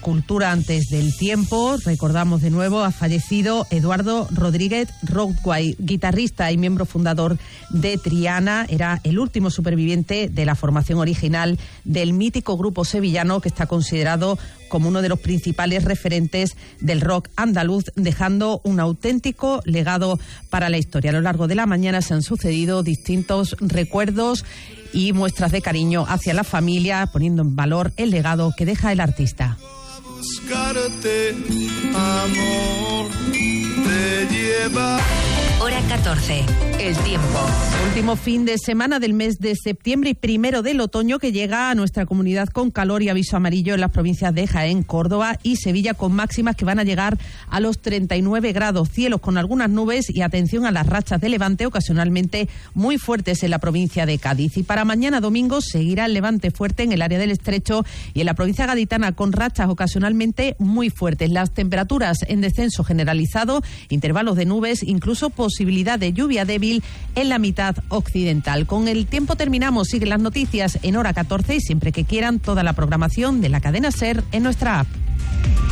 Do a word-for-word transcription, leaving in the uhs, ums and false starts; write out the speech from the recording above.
Cultura antes del tiempo. Recordamos de nuevo, ha fallecido Eduardo Rodríguez Routhguay, guitarrista y miembro fundador de Triana. Era el último superviviente de la formación original del mítico grupo sevillano que está considerado como uno de los principales referentes del rock andaluz, dejando un auténtico legado para la historia. A lo largo de la mañana se han sucedido distintos recuerdos y muestras de cariño hacia la familia, poniendo en valor el legado que deja el artista. Buscarte, amor, te lleva. Hora catorce, el tiempo. Último fin de semana del mes de septiembre y primero del otoño que llega a nuestra comunidad con calor y aviso amarillo en las provincias de Jaén, Córdoba y Sevilla, con máximas que van a llegar a los treinta y nueve grados, cielos con algunas nubes y atención a las rachas de levante ocasionalmente muy fuertes en la provincia de Cádiz. Y para mañana domingo seguirá el levante fuerte en el área del Estrecho y en la provincia gaditana con rachas ocasionalmente muy fuertes. Las temperaturas en descenso generalizado, intervalos de nubes, incluso posibilidad de lluvia débil en la mitad occidental. Con el tiempo terminamos. Siguen las noticias en Hora catorce y siempre que quieran toda la programación de la cadena SER en nuestra app.